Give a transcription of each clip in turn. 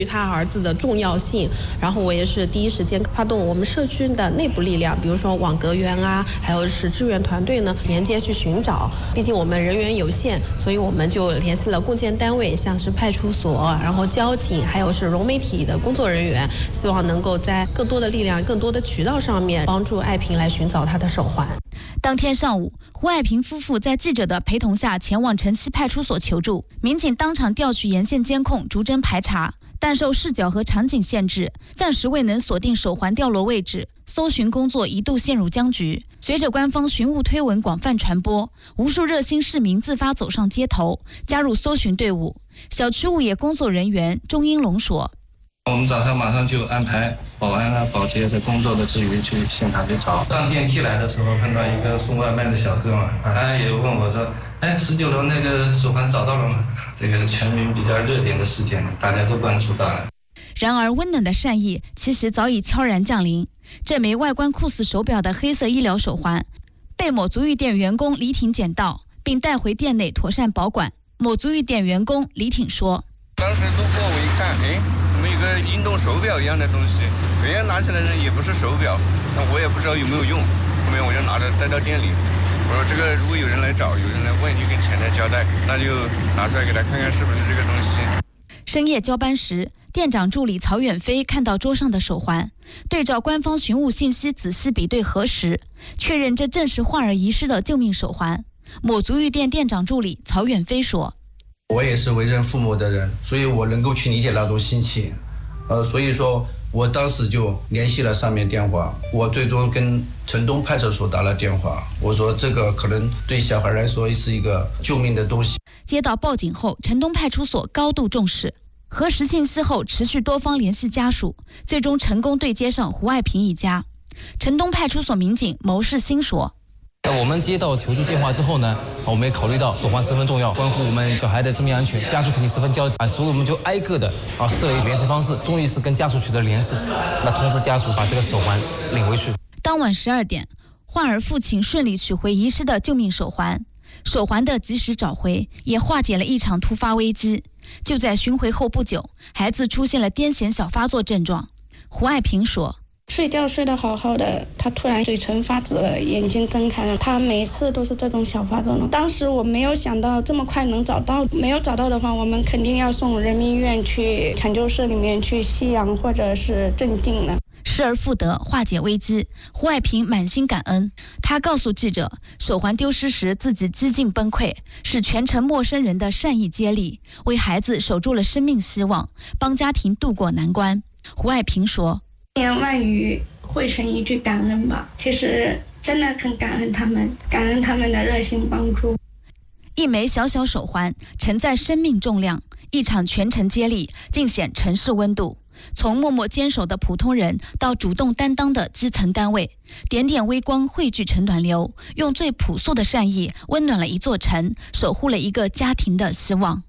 他儿子的重要性，然后我也是第一时间发动我们社区的内部力量，比如说网格员啊，还有是志愿团队呢，沿街去寻找。毕竟我们人员有限，所以我们就联系了共建单位，像是派出所，然后交警，还有是融媒体的工作人员，希望能够在更多的力量、更多的渠道上面帮助爱萍来寻找她的手环。 当天上午，胡爱萍夫妇在记者的陪同下前往城西派出所求助，民警当场调取沿线监控，逐帧排查。但受视角和场景限制，暂时未能锁定手环掉落位置，搜寻工作一度陷入僵局。随着官方寻物推文广泛传播，无数热心市民自发走上街头，加入搜寻队伍。小区物业工作人员钟英龙说：“ 我们早上马上就安排保安啊、保洁在工作的之余去现场去找。上电梯来的时候碰到一个送外卖的小哥嘛，他也问我说：‘19楼那个手环找到了吗？’这个全民比较热点的事件，大家都关注到了。 然而，温暖的善意其实早已悄然降临。这枚外观酷似手表的黑色医疗手环，被某足浴店员工李挺捡到，并带回店内妥善保管。某足浴店员工李挺说：“ 当时路过我一看，怎么一个运动手表一样的东西？人家拿起来的也不是手表，那我也不知道有没有用。后面我就拿着带到店里。”我说这个如果有人来找，有人来问，就跟前台交代，那就拿出来给他看看是不是这个东西。 深夜交班时，店长助理曹远飞看到桌上的手环，对照官方寻物信息仔细比对核实，确认这正是患儿遗失的救命手环。某足浴店店长助理曹远飞说：“ 我也是为人父母的人，所以我能够去理解那种心情。所以说我当时就联系了上面电话，我最终跟城东派出所打了电话，我说这个可能对小孩来说是一个救命的东西。” 接到报警后，城东派出所高度重视，核实信息后持续多方联系家属，最终成功对接上胡爱萍一家。城东派出所民警牟世新说：“ 我们接到求助电话之后呢，我们也考虑到手环十分重要，关乎我们小孩的生命安全，家属肯定十分焦急所以我们就挨个的设为联系方式，终于是跟家属取得联系，那通知家属把这个手环领回去。” 当晚12点，患儿父亲顺利取回遗失的救命手环，手环的及时找回也化解了一场突发危机。就在寻回后不久，孩子出现了癫痫小发作症状。胡爱萍说：“ 睡觉睡得好好的，他突然嘴唇发紫了，眼睛睁开了，他每次都是这种小发作呢。当时我没有想到这么快能找到，没有找到的话，我们肯定要送人民医院去抢救室里面去吸氧或者是镇静了。” 失而复得，化解危机，胡爱萍满心感恩。她告诉记者，手环丢失时自己几近崩溃，是全城陌生人的善意接力，为孩子守住了生命希望，帮家庭渡过难关。胡爱萍说：“ 千言万语汇成一句感恩吧，其实真的很感恩他们，感恩他们的热心帮助。” 一枚小小手环承载生命重量，一场全城接力尽显城市温度。从默默坚守的普通人到主动担当的基层单位，点点微光汇聚成暖流，用最朴素的善意温暖了一座城，守护了一个家庭的希望。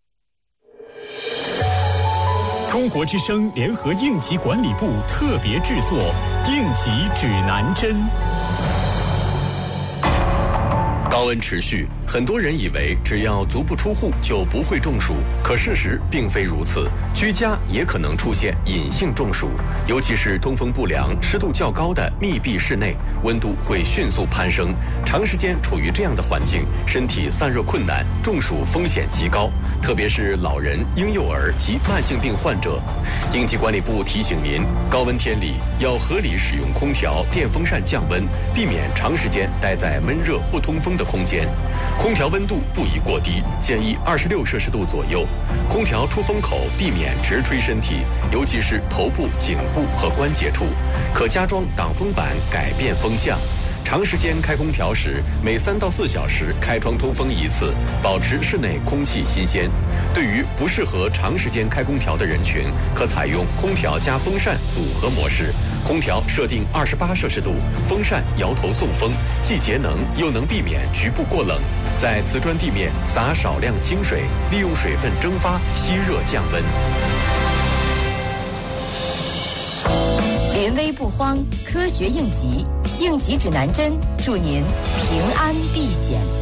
中国之声联合应急管理部特别制作《应急指南针》。 高温持续，很多人以为只要足不出户就不会中暑，可事实并非如此。居家也可能出现隐性中暑，尤其是通风不良、湿度较高的密闭室内，温度会迅速攀升。长时间处于这样的环境，身体散热困难，中暑风险极高，特别是老人、婴幼儿及慢性病患者。应急管理部提醒您，高温天里要合理使用空调、电风扇降温，避免长时间待在闷热不通风的空间。空调温度不宜过低，建议26摄氏度左右。空调出风口避免直吹身体，尤其是头部、颈部和关节处。可加装挡风板，改变风向。长时间开空调时，每3到4小时开窗通风一次，保持室内空气新鲜。对于不适合长时间开空调的人群，可采用空调加风扇组合模式。空调设定28摄氏度，风扇摇头送风，既节能又能避免局部过冷。在瓷砖地面撒少量清水，利用水分蒸发吸热降温。 临危不慌，科学应急，应急指南针，祝您平安避险。